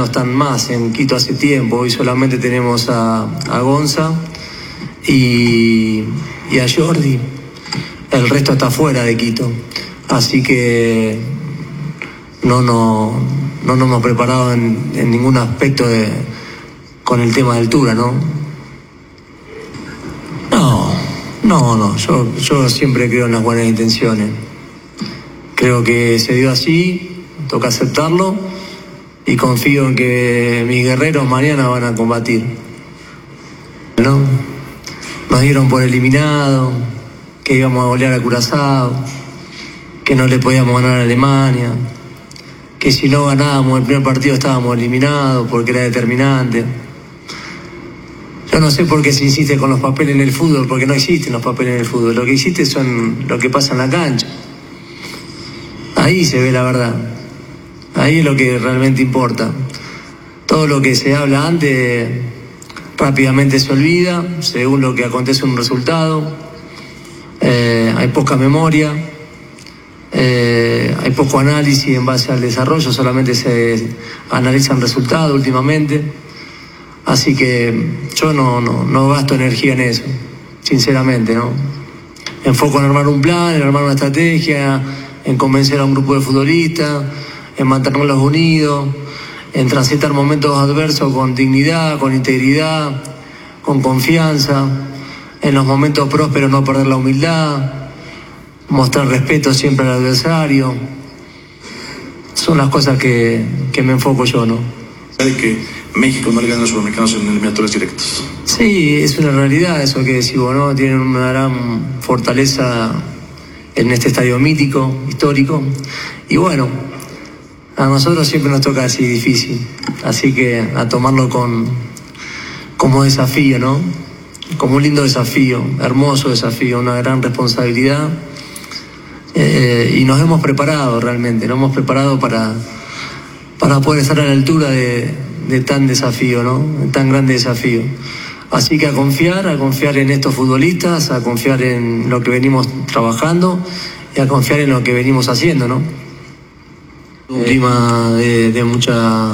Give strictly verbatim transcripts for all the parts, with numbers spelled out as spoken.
no están más en Quito hace tiempo. Hoy solamente tenemos a, a Gonza y, y a Jordi. El resto está fuera de Quito. Así que no, no, no nos hemos preparado en, en ningún aspecto de, con el tema de altura, ¿no? No, no, no. Yo, yo siempre creo en las buenas intenciones. Creo que se dio así, toca aceptarlo y confío en que mis guerreros mañana van a combatir. ¿No? Nos dieron por eliminado, que íbamos a golear a Curazao, que no le podíamos ganar a Alemania, que si no ganábamos el primer partido estábamos eliminados porque era determinante. Yo no sé por qué se insiste con los papeles en el fútbol, porque no existen los papeles en el fútbol. Lo que existe son lo que pasa en la cancha. Ahí se ve la verdad. Ahí es lo que realmente importa. Todo lo que se habla antes rápidamente se olvida, según lo que acontece en un resultado. Eh, hay poca memoria, eh, hay poco análisis en base al desarrollo, solamente se analizan resultados últimamente. Así que yo no, no, no gasto energía en eso, sinceramente, ¿no? Enfoco en armar un plan, en armar una estrategia, en convencer a un grupo de futbolistas, en mantenerlos unidos, en transitar momentos adversos con dignidad, con integridad, con confianza, en los momentos prósperos no perder la humildad, mostrar respeto siempre al adversario. Son las cosas que, que me enfoco yo, ¿no? ¿Sabe que México no le gana a los sudamericanos en eliminatorias directas? Sí, es una realidad eso que decís vos, ¿no? Tienen una gran fortaleza en este estadio mítico, histórico. Y bueno, a nosotros siempre nos toca así difícil. Así que a tomarlo con como desafío, ¿no? Como un lindo desafío, hermoso desafío, una gran responsabilidad. Eh, y nos hemos preparado realmente, nos hemos preparado para, para poder estar a la altura de, de tan desafío, ¿no? De tan grande desafío. Así que a confiar, a confiar en estos futbolistas, a confiar en lo que venimos trabajando y a confiar en lo que venimos haciendo, ¿no? Un clima de, de mucha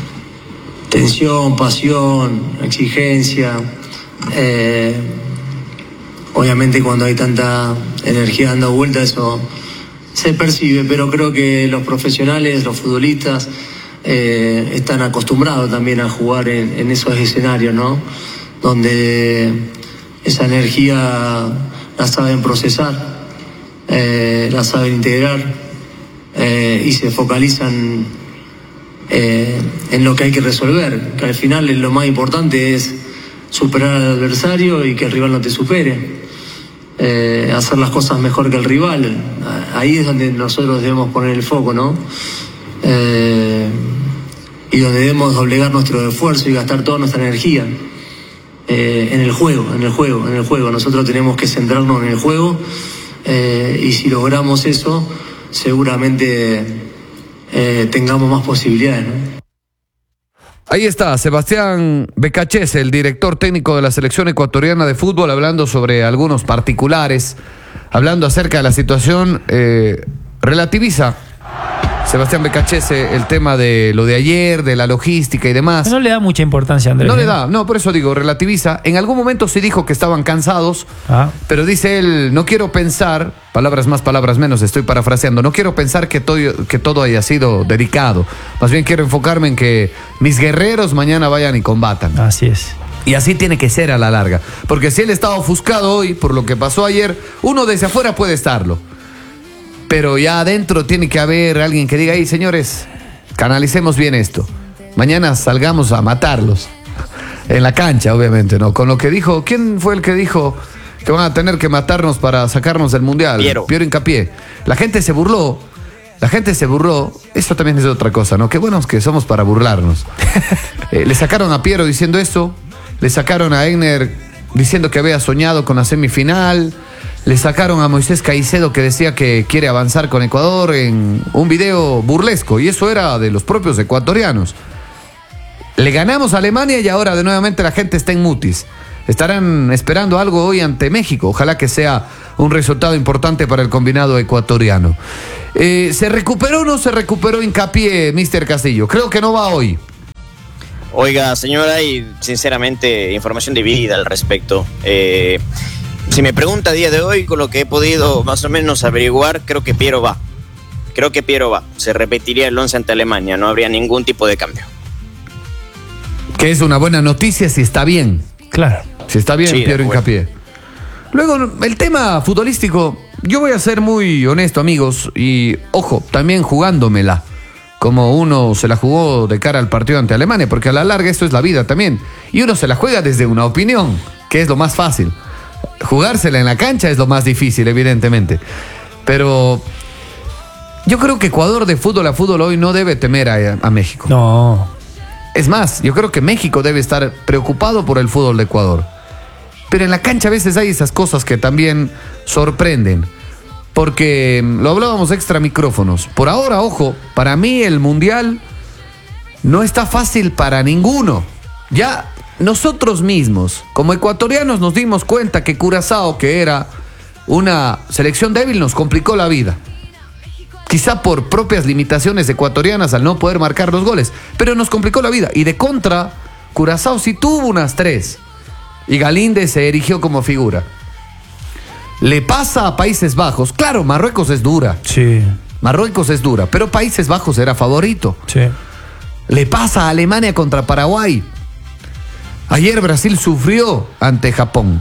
tensión, pasión, exigencia. Eh, obviamente cuando hay tanta energía dando vuelta eso se percibe, pero creo que los profesionales, los futbolistas eh, están acostumbrados también a jugar en, en esos escenarios, ¿no? Donde esa energía la saben procesar, eh, la saben integrar eh, y se focalizan eh, en lo que hay que resolver, que al final lo más importante es superar al adversario y que el rival no te supere, eh, hacer las cosas mejor que el rival. Ahí es donde nosotros debemos poner el foco, ¿no? Eh, y donde debemos doblegar nuestro esfuerzo y gastar toda nuestra energía. Eh, en el juego, en el juego, en el juego. Nosotros tenemos que centrarnos en el juego eh, y si logramos eso, seguramente eh, tengamos más posibilidades, ¿no? Ahí está, Sebastián Becachese, el director técnico de la selección ecuatoriana de fútbol, hablando sobre algunos particulares, hablando acerca de la situación, eh, relativiza Sebastián Becachese el tema de lo de ayer, de la logística y demás. No le da mucha importancia, Andrés. No le da, no, por eso digo, relativiza. En algún momento sí dijo que estaban cansados, ah. pero dice él, no quiero pensar, palabras más, palabras menos, estoy parafraseando, no quiero pensar que todo, que todo haya sido dedicado. Más bien quiero enfocarme en que mis guerreros mañana vayan y combatan. Así es. Y así tiene que ser a la larga. Porque si él estaba ofuscado hoy por lo que pasó ayer, uno desde afuera puede estarlo. Pero ya adentro tiene que haber alguien que diga, hey, señores, canalicemos bien esto. Mañana salgamos a matarlos. En la cancha, obviamente, ¿no? Con lo que dijo, ¿quién fue el que dijo que van a tener que matarnos para sacarnos del Mundial? Piero. Piero Hincapié. La gente se burló. La gente se burló. Eso también es otra cosa, ¿no? Qué buenos que somos para burlarnos. eh, le sacaron a Piero diciendo eso. Le sacaron a Egner diciendo que había soñado con la semifinal. Le sacaron a Moisés Caicedo que decía que quiere avanzar con Ecuador en un video burlesco. Y eso era de los propios ecuatorianos. Le ganamos a Alemania y ahora de nuevamente la gente está en mutis. Estarán esperando algo hoy ante México. Ojalá que sea un resultado importante para el combinado ecuatoriano. Eh, ¿Se recuperó o no se recuperó Hincapié, mister Castillo? Creo que no va hoy. Oiga, señora, y sinceramente información dividida al respecto. Eh, si me pregunta a día de hoy, con lo que he podido más o menos averiguar, creo que Piero va. Creo que Piero va. Se repetiría el once ante Alemania, no habría ningún tipo de cambio. Que es una buena noticia si está bien. Claro. Si está bien, Sí, Piero Hincapié. Luego, el tema futbolístico, yo voy a ser muy honesto, amigos, y ojo, también jugándomela, como uno se la jugó de cara al partido ante Alemania, porque a la larga esto es la vida también, y uno se la juega desde una opinión, que es lo más fácil. Jugársela en la cancha es lo más difícil, evidentemente. Pero yo creo que Ecuador de fútbol a fútbol hoy no debe temer a, a México. No. Es más, yo creo que México debe estar preocupado por el fútbol de Ecuador. Pero en la cancha a veces hay esas cosas que también sorprenden. Porque lo hablábamos extra micrófonos. Por ahora, ojo, para mí el Mundial no está fácil para ninguno. Ya nosotros mismos, como ecuatorianos, nos dimos cuenta que Curazao, que era una selección débil, nos complicó la vida. Quizá por propias limitaciones ecuatorianas al no poder marcar los goles, pero nos complicó la vida. Y de contra, Curazao sí tuvo unas tres. Y Galíndez se erigió como figura. Le pasa a Países Bajos. Claro, Marruecos es dura. Sí. Marruecos es dura, pero Países Bajos era favorito. Sí. Le pasa a Alemania contra Paraguay. Ayer Brasil sufrió ante Japón.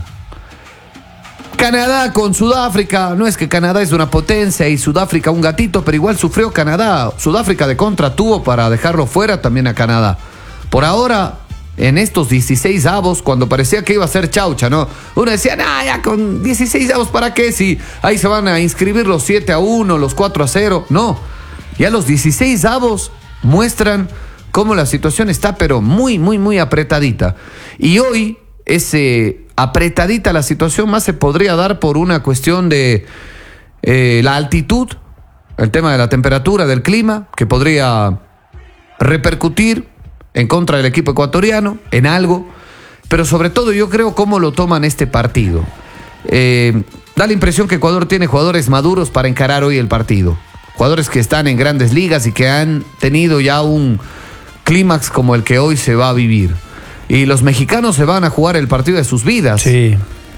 Canadá con Sudáfrica. No es que Canadá es una potencia y Sudáfrica un gatito, pero igual sufrió Canadá. Sudáfrica de contra tuvo para dejarlo fuera también a Canadá. Por ahora, en estos dieciséis avos, cuando parecía que iba a ser chaucha, ¿no? Uno decía, nah, ya con dieciséis avos, ¿para qué? Si ahí se van a inscribir los siete a uno, los cuatro a cero. No, ya los dieciséis avos muestran cómo la situación está, pero muy, muy, muy apretadita. Y hoy, ese apretadita la situación más se podría dar por una cuestión de eh, la altitud, el tema de la temperatura, del clima, que podría repercutir en contra del equipo ecuatoriano, en algo, pero sobre todo yo creo cómo lo toman este partido. Eh, da la impresión que Ecuador tiene jugadores maduros para encarar hoy el partido. Jugadores que están en grandes ligas y que han tenido ya un clímax como el que hoy se va a vivir. Y los mexicanos se van a jugar el partido de sus vidas. Sí.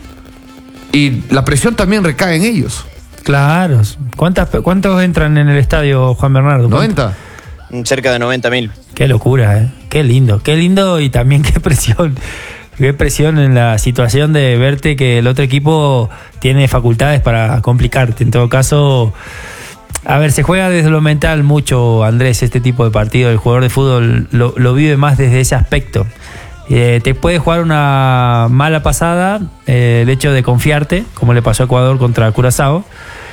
Y la presión también recae en ellos. Claro. ¿Cuántas, ¿Cuántos entran en el estadio, Juan Bernardo? ¿noventa? Cerca de noventa mil. Qué locura, ¿eh? Qué lindo, qué lindo y también qué presión. Qué presión en la situación de verte que el otro equipo tiene facultades para complicarte. En todo caso, a ver, se juega desde lo mental mucho, Andrés, este tipo de partido. El jugador de fútbol lo, lo vive más desde ese aspecto. Eh, te puede jugar una mala pasada, eh, el hecho de confiarte, como le pasó a Ecuador contra Curazao.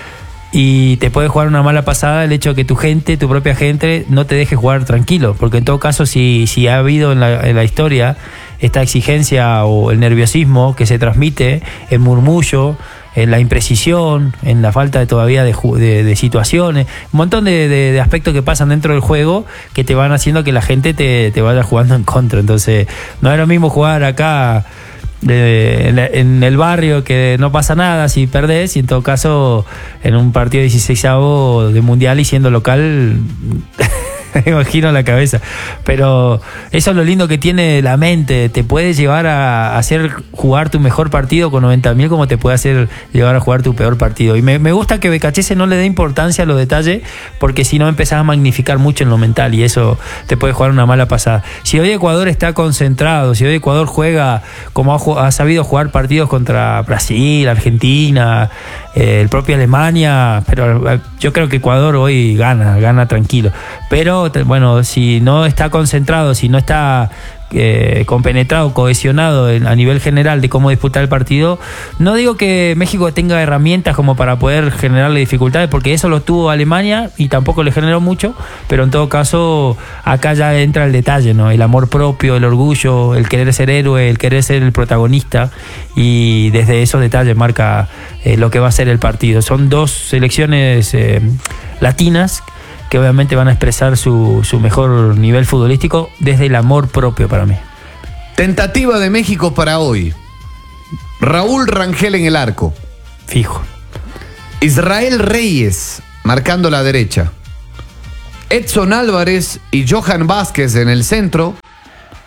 Y te puede jugar una mala pasada el hecho de que tu gente, tu propia gente, no te deje jugar tranquilo. Porque en todo caso, si, si ha habido en la, en la historia esta exigencia o el nerviosismo que se transmite, el murmullo, en la imprecisión, en la falta de todavía de, de, de situaciones, un montón de, de, de aspectos que pasan dentro del juego que te van haciendo que la gente te, te vaya jugando en contra. Entonces, no es lo mismo jugar acá De, en, en el barrio que no pasa nada si perdés, y en todo caso en un partido dieciseisavo de mundial y siendo local me imagino la cabeza. Pero eso es lo lindo que tiene la mente, te puede llevar a hacer jugar tu mejor partido con noventa mil, como te puede hacer llevar a jugar tu peor partido. Y me, me gusta que Becachese no le dé importancia a los detalles, porque si no empezás a magnificar mucho en lo mental y eso te puede jugar una mala pasada. Si hoy Ecuador está concentrado, si hoy Ecuador juega como ha, ha sabido jugar partidos contra Brasil, Argentina, eh, el propio Alemania, pero yo creo que Ecuador hoy gana, gana tranquilo. Pero bueno, si no está concentrado, si no está eh, compenetrado, cohesionado en, a nivel general de cómo disputar el partido, no digo que México tenga herramientas como para poder generarle dificultades, porque eso lo tuvo Alemania y tampoco le generó mucho, pero en todo caso acá ya entra el detalle, ¿no? El amor propio, el orgullo, el querer ser héroe, el querer ser el protagonista, y desde esos detalles marca eh, lo que va a ser el partido. Son dos selecciones eh, latinas que obviamente van a expresar su, su mejor nivel futbolístico desde el amor propio para mí. Tentativa de México para hoy. Raúl Rangel en el arco. Fijo. Israel Reyes marcando la derecha. Edson Álvarez y Johan Vázquez en el centro.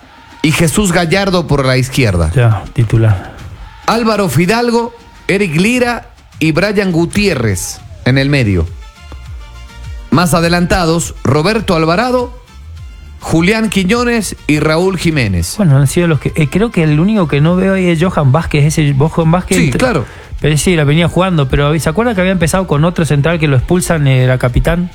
y Jesús Gallardo por la izquierda. Ya, titular. Álvaro Fidalgo, Eric Lira y Brian Gutiérrez en el medio. Más adelantados, Roberto Alvarado, Julián Quiñones y Raúl Jiménez. Bueno, han sido los que... Eh, creo que el único que no veo ahí es Johan Vázquez. Ese Johan Vázquez... Sí, claro. Pero sí, la venía jugando. Pero ¿se acuerda que había empezado con otro central que lo expulsan? Era capitán.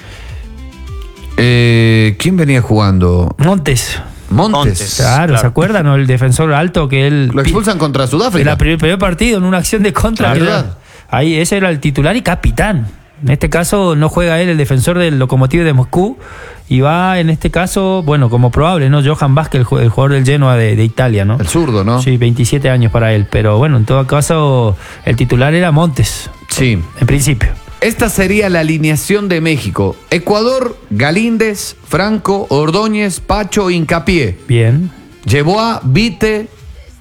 Eh, ¿Quién venía jugando? Montes. Montes. Montes. Claro, Claro. ¿se acuerdan? ¿No? El defensor alto que él... Lo expulsan contra En Sudáfrica. el primer, primer partido, en una acción de contra. Claro. que era- ahí ese era el titular y capitán. En este caso no juega él, el defensor del Lokomotiv de Moscú. Y va, en este caso, bueno, como probable, ¿no? Johan Vázquez, el, ju- el jugador del Genoa de, de Italia, ¿no? El zurdo, ¿no? Sí, veintisiete años para él. Pero bueno, en todo caso, el titular era Montes, Sí. en principio. Esta sería la alineación de México. Ecuador, Galíndez, Franco, Ordóñez, Pacho, Hincapié. Bien. Yeboah, Vite,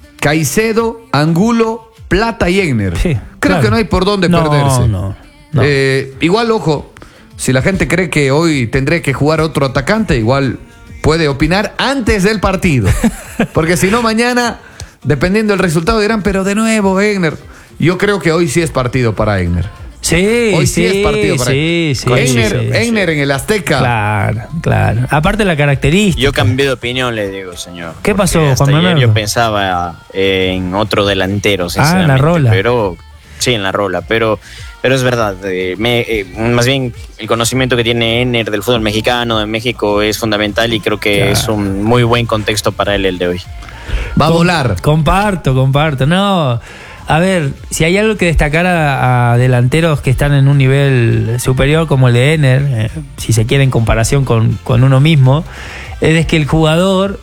Caicedo, Angulo, Plata y Egner. Sí, Creo claro. que no hay por dónde No, perderse. no, no. Eh, igual, ojo, si la gente cree que hoy tendré que jugar otro atacante, igual puede opinar antes del partido. Porque si no, mañana, dependiendo del resultado, dirán, pero de nuevo, Egner. Yo creo que hoy sí es partido para Egner. Sí, Hoy sí, sí, es partido para sí, sí, Egner, sí, sí. Egner en el Azteca. Claro, claro. Aparte la característica. Yo cambié de opinión, le digo, señor. ¿Qué Porque pasó, hasta Juan ayer Manuel? Yo pensaba eh, en otro delantero, Ah, sinceramente. en la Rola. Pero, sí, en la Rola. Pero, pero es verdad. eh, me, eh, más bien, el conocimiento que tiene Ener del fútbol mexicano, de México, es fundamental y creo que Claro. es un muy buen contexto para él el de hoy. Va a volar. Comparto, comparto. No, a ver, si hay algo que destacar a, a delanteros que están en un nivel superior como el de Ener, eh, si se quiere en comparación con, con uno mismo, es que el jugador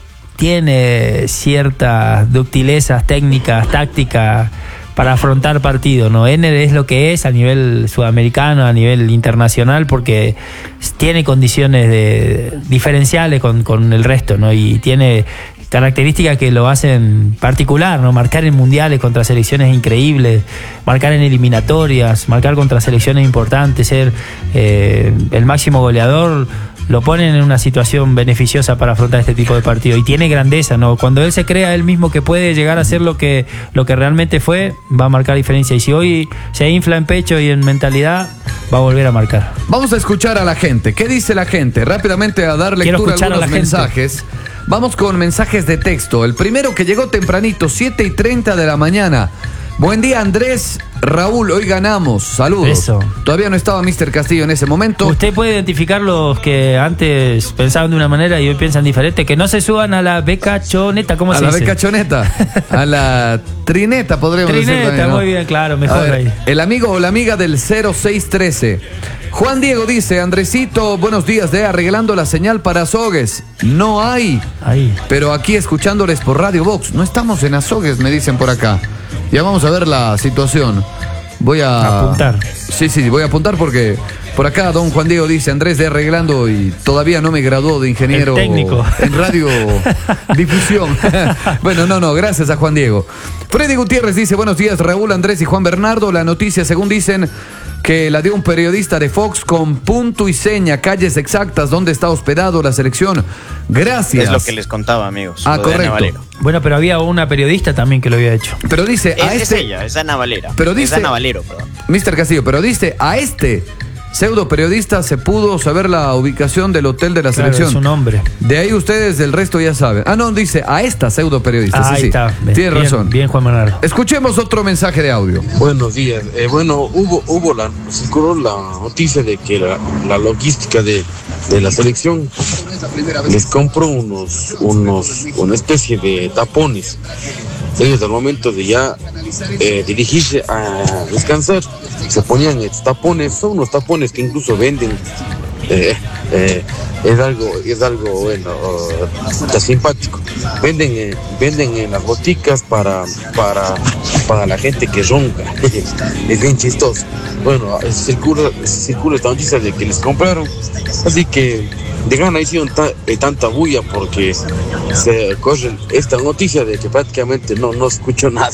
tiene ciertas ductilezas técnicas, tácticas para afrontar partidos, ¿no? Ener es lo que es a nivel sudamericano, a nivel internacional, porque tiene condiciones de, diferenciales con, con el resto, ¿no? Y tiene características que lo hacen particular, ¿no? Marcar en mundiales contra selecciones increíbles, marcar en eliminatorias, marcar contra selecciones importantes, ser eh, el máximo goleador, lo ponen en una situación beneficiosa para afrontar este tipo de partidos. Y tiene grandeza, ¿no? Cuando él se crea él mismo que puede llegar a ser lo que, lo que realmente fue, va a marcar diferencia. Y si hoy se infla en pecho y en mentalidad, va a volver a marcar. Vamos a escuchar a la gente. ¿Qué dice la gente? Rápidamente a dar Quiero lectura a escuchar a algunos la gente. mensajes. Vamos con mensajes de texto. El primero que llegó tempranito, siete y treinta de la mañana. Buen día, Andrés. Raúl, hoy ganamos. Saludos. Eso. Todavía no estaba mister Castillo en ese momento. Usted puede identificar los que antes pensaban de una manera y hoy piensan diferente. Que no se suban a la beca choneta, ¿cómo A se la dice? beca choneta. A la trineta, podríamos decir. Trineta, también, ¿no? muy bien, claro, A mejor ver, ahí. el amigo o la amiga del cero seis trece. Juan Diego dice, Andresito, buenos días, de arreglando la señal para Azogues. No hay. Ahí. Pero aquí escuchándoles por Radio Box. No estamos en Azogues, me dicen por acá. Ya vamos a ver la situación. Voy a... Apuntar. Sí, sí, voy a apuntar porque por acá don Juan Diego dice, Andrés de arreglando y todavía no me graduó de ingeniero El técnico. en radio difusión. Bueno, no, no, gracias a Juan Diego. Freddy Gutiérrez dice, buenos días Raúl, Andrés y Juan Bernardo. La noticia, según dicen, que la dio un periodista de Fox con punto y seña, calles exactas, donde está hospedado la selección. Gracias. Es lo que les contaba, amigos. Ah, lo de Ana correcto. Valero. Bueno, pero había una periodista también que lo había hecho. Pero dice, a Es, este... es ella, es Ana Valera. Pero dice- Es Ana Valero, perdón. mister Castillo, pero dice, a este pseudo periodista se pudo saber la ubicación del hotel de la Claro, selección. es su nombre. De ahí ustedes del resto ya saben. Ah, no, dice, a esta pseudo periodista. Ah, sí, ahí sí. está. Bien, Tiene razón. Bien, Juan Bernardo. Escuchemos otro mensaje de audio. Buenos días. Eh, bueno, hubo, hubo la, circuló la noticia de que la, la logística de, de la selección les compró unos, unos, una especie de tapones. Ellos al momento de ya eh, dirigirse a descansar, se ponían estos tapones, son unos tapones que incluso venden. Eh, eh, es algo, es algo bueno, uh, está simpático. Venden, eh, venden en las boticas para, para, para la gente que ronca. Es bien chistoso. Bueno, circula, circula esta noticia de que les compraron, así que de gran hicieron ta, eh, tanta bulla porque se corre esta noticia de que prácticamente no, no escucho nada.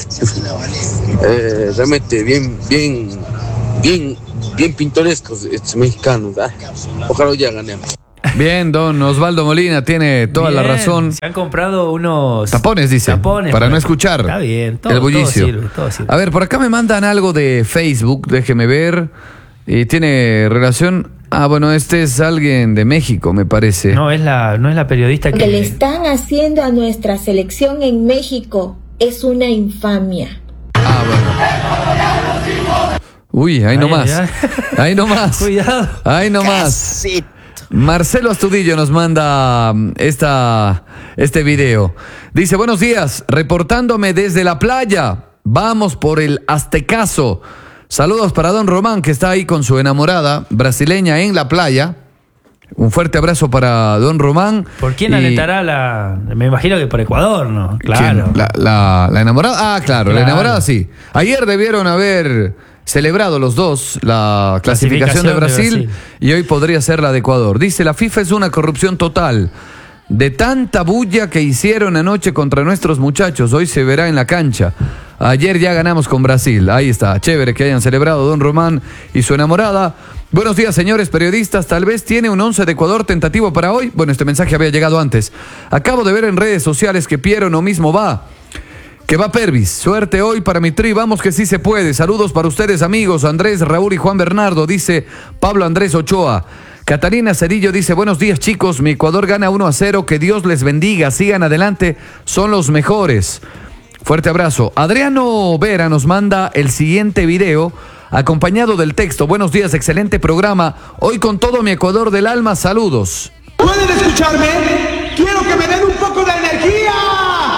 eh, realmente bien, bien, bien, bien pintorescos estos mexicanos. ¿eh? Ojalá ya ganemos. Bien, don Osvaldo Molina tiene toda Bien, la razón. Se han comprado unos Tapones, dice. tapones para no escuchar. Está bien, todo, el bullicio. todo sirve, todo sirve. A ver, por acá me mandan algo de Facebook, déjeme ver. Y tiene relación. Ah, bueno, este es alguien de México, me parece. No es la, no es la periodista Lo que que le están haciendo a nuestra selección en México es una infamia. Ah, bueno. Uy, ahí nomás. Ahí nomás. Cuidado. Ahí nomás. Casi. Marcelo Astudillo nos manda esta, este video. Dice, buenos días, reportándome desde la playa. Vamos por el Aztecaso. Saludos para don Román, que está ahí con su enamorada brasileña en la playa. Un fuerte abrazo para don Román. ¿Por quién y... alentará la...? Me imagino que por Ecuador, ¿no? Claro. ¿Quién? La, la, la enamorada. Ah, claro, Claro. la enamorada sí. Ayer debieron haber celebrado los dos la clasificación, Clasificación de, Brasil, de Brasil y hoy podría ser la de Ecuador. Dice, la FIFA es una corrupción total. De tanta bulla que hicieron anoche contra nuestros muchachos, hoy se verá en la cancha. Ayer ya ganamos con Brasil. Ahí está, chévere que hayan celebrado don Román y su enamorada. Buenos días, señores periodistas. Tal vez tiene un once de Ecuador tentativo para hoy. Bueno, este mensaje había llegado antes. Acabo de ver en redes sociales que Piero no mismo va. Que va Pervis. Suerte hoy para mi tri. Vamos que sí se puede. Saludos para ustedes, amigos. Andrés, Raúl y Juan Bernardo, dice Pablo Andrés Ochoa. Catalina Cerillo dice, buenos días, chicos. Mi Ecuador gana uno a cero. Que Dios les bendiga. Sigan adelante. Son los mejores. Fuerte abrazo. Adriano Vera nos manda el siguiente video acompañado del texto. Buenos días, excelente programa. Hoy con todo mi Ecuador del alma, saludos. ¿Pueden escucharme? Quiero que me den un poco de energía.